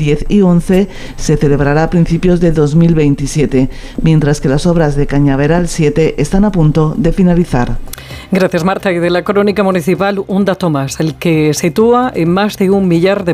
10 y 11 se celebrará a principios de 2027, mientras que las obras de Cañaveral 7 están a punto de finalizar. Gracias, Marta. Y de la crónica municipal, un dato más, el que sitúa en más de 1 millar de